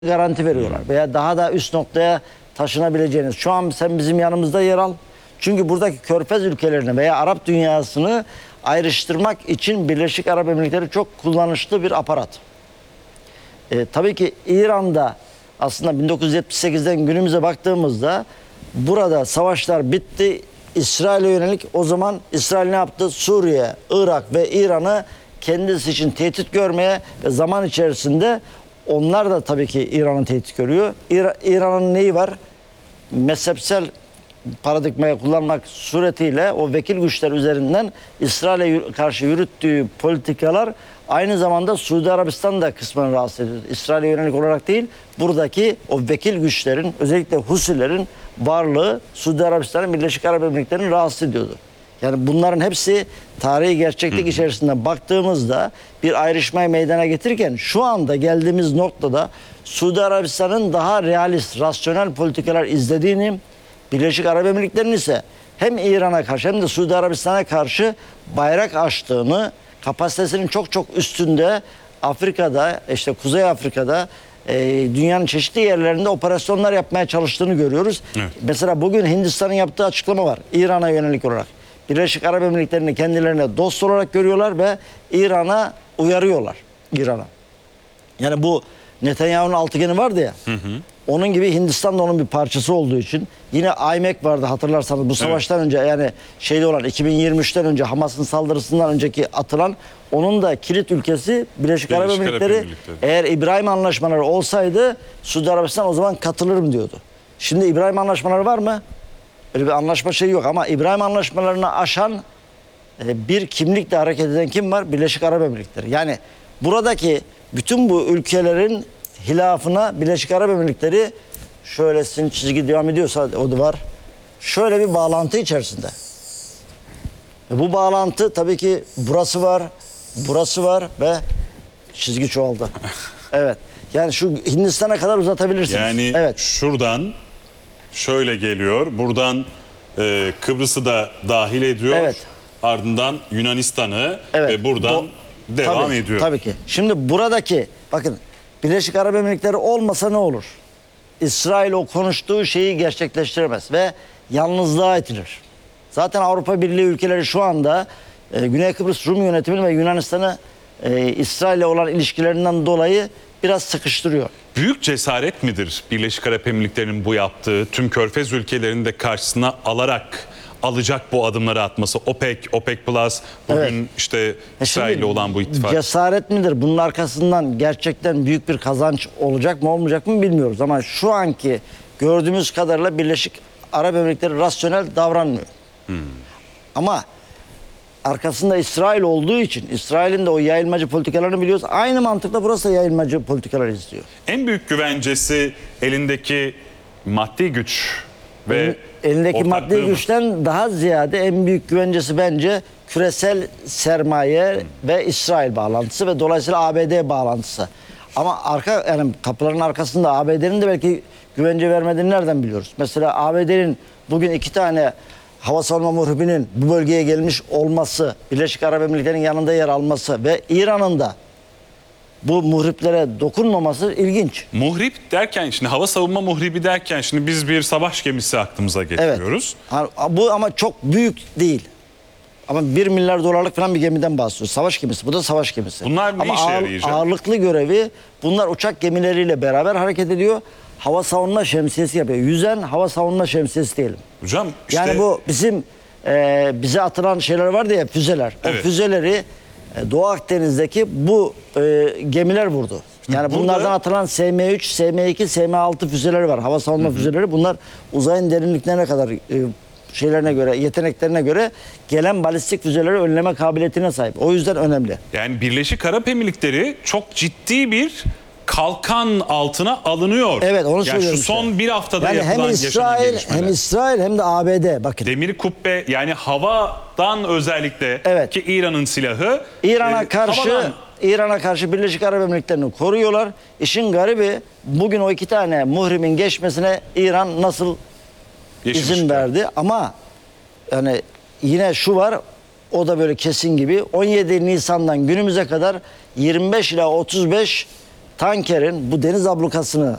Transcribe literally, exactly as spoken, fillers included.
garanti veriyorlar veya daha da üst noktaya taşınabileceğiniz. Şu an sen bizim yanımızda yer al. Çünkü buradaki Körfez ülkelerini veya Arap dünyasını ayrıştırmak için Birleşik Arap Emirlikleri çok kullanışlı bir aparat. E, tabii ki İran'da aslında bin dokuz yüz yetmiş sekizden günümüze baktığımızda burada savaşlar bitti. İsrail'e yönelik o zaman İsrail ne yaptı? Suriye, Irak ve İran'ı kendisi için tehdit görmeye ve zaman içerisinde onlar da tabii ki İran'ın tehdit görüyor. İran'ın neyi var? Mezhepsel paradigmayı kullanmak suretiyle o vekil güçler üzerinden İsrail'e karşı yürüttüğü politikalar aynı zamanda Suudi Arabistan'ı da kısmen rahatsız ediyor. İsrail'e yönelik olarak değil, buradaki o vekil güçlerin, özellikle Husilerin varlığı Suudi Arabistan'ın, Birleşik Arap Emirlikleri'ni rahatsız ediyordu. Yani bunların hepsi tarihi gerçeklik içerisinde baktığımızda bir ayrışmayı meydana getirirken şu anda geldiğimiz noktada Suudi Arabistan'ın daha realist, rasyonel politikalar izlediğini, Birleşik Arap Emirlikleri'nin ise hem İran'a karşı hem de Suudi Arabistan'a karşı bayrak açtığını, kapasitesinin çok çok üstünde Afrika'da, işte Kuzey Afrika'da, e, dünyanın çeşitli yerlerinde operasyonlar yapmaya çalıştığını görüyoruz. Evet. Mesela bugün Hindistan'ın yaptığı açıklama var İran'a yönelik olarak. Birleşik Arap Emirlikleri'ni kendilerine dost olarak görüyorlar ve İran'a uyarıyorlar. İran'a. Yani bu Netanyahu'nun altıgeni vardı ya. Hı hı. Onun gibi Hindistan da onun bir parçası olduğu için. Yine I M E C vardı hatırlarsanız bu savaştan evet. önce, yani şeyde olan iki bin yirmi üçten önce Hamas'ın saldırısından önceki atılan, onun da kilit ülkesi Birleşik, Birleşik Arap Emirlikleri. Arap Emirlikleri. Eğer İbrahim Anlaşmaları olsaydı Suudi Arabistan o zaman katılırım diyordu. Şimdi İbrahim Anlaşmaları var mı? Öyle bir anlaşma şeyi yok ama İbrahim Anlaşmalarını aşan bir kimlikle hareket eden kim var? Birleşik Arap Emirlikleri. Yani buradaki bütün bu ülkelerin hilafına Birleşik Arap Emirlikleri, şöyle sizin çizgi devam ediyorsa o da var, şöyle bir bağlantı içerisinde. E bu bağlantı tabii ki burası var, burası var ve çizgi çoğaldı. Evet. Yani şu Hindistan'a kadar uzatabilirsiniz. Yani evet. Şuradan şöyle geliyor, buradan e, Kıbrıs'ı da dahil ediyor. Evet. Ardından Yunanistan'ı evet. ve buradan Do devam tabii, ediyor. Tabii ki. Şimdi buradaki bakın, Birleşik Arap Emirlikleri olmasa ne olur? İsrail o konuştuğu şeyi gerçekleştiremez ve yalnızlığa itilir. Zaten Avrupa Birliği ülkeleri şu anda e, Güney Kıbrıs Rum yönetimini ve Yunanistan'ı e, İsrail'le olan ilişkilerinden dolayı biraz sıkıştırıyor. Büyük cesaret midir Birleşik Arap Emirlikleri'nin bu yaptığı, tüm Körfez ülkelerini de karşısına alarak alacak bu adımları atması? OPEC, OPEC Plus, bugün evet. işte İsrail'le olan bu ittifak. Cesaret midir? Bunun arkasından gerçekten büyük bir kazanç olacak mı olmayacak mı bilmiyoruz. Ama şu anki gördüğümüz kadarıyla Birleşik Arap Emirlikleri rasyonel davranmıyor. Hmm. Ama arkasında İsrail olduğu için, İsrail'in de o yayılmacı politikalarını biliyoruz. Aynı mantıkla burası da yayılmacı politikalar izliyor. En büyük güvencesi elindeki maddi güç ve elindeki maddi mı? güçten daha ziyade en büyük güvencesi bence küresel sermaye hmm. ve İsrail bağlantısı ve dolayısıyla A B D bağlantısı. Ama arka, yani kapıların arkasında A B D'nin de belki güvence vermediğini nereden biliyoruz? Mesela A B D'nin bugün iki tane hava savunma muhribinin bu bölgeye gelmiş olması, Birleşik Arap Emirlikleri'nin yanında yer alması ve İran'ın da bu muhriplere dokunmaması ilginç. Muhrip derken, şimdi hava savunma muhribi derken şimdi biz bir savaş gemisi aklımıza getiriyoruz. Evet. Bu ama çok büyük değil. Ama bir milyar dolarlık falan bir gemiden bahsediyoruz. Savaş gemisi. Bu da savaş gemisi. Bunlar ne ama işe ağır, yarayacak? Ağırlıklı görevi, bunlar uçak gemileriyle beraber hareket ediyor. Hava savunma şemsiyesi yapıyor. Yüzen hava savunma şemsiyesi diyelim. Hocam işte... Yani bu bizim e, bize atılan şeyler vardı ya, füzeler. Evet. O füzeleri e, Doğu Akdeniz'deki bu e, gemiler vurdu. Yani burada... bunlardan atılan S M üç, S M iki, S M altı füzeleri var. Hava savunma Hı -hı. füzeleri. Bunlar uzayın derinliklerine kadar e, şeylerine göre, yeteneklerine göre gelen balistik füzeleri önleme kabiliyetine sahip. O yüzden önemli. Yani Birleşik Arap Emirlikleri çok ciddi bir kalkan altına alınıyor. Evet, onu söylüyorum. Yani şu son işte. bir haftada yani yapılan hem İsrail, hem İsrail hem de A B D. Bakın. Demir kubbe, yani havadan özellikle evet. ki İran'ın silahı. İran'a e, karşı havadan... İran'a karşı Birleşik Arap Emirlikleri'ni koruyorlar. İşin garibi, bugün o iki tane muhrimin geçmesine İran nasıl Geçmişler. izin verdi? Ama yani yine şu var, o da böyle kesin gibi. on yedi Nisan'dan günümüze kadar yirmi beş ila otuz beş tankerin bu deniz ablukasını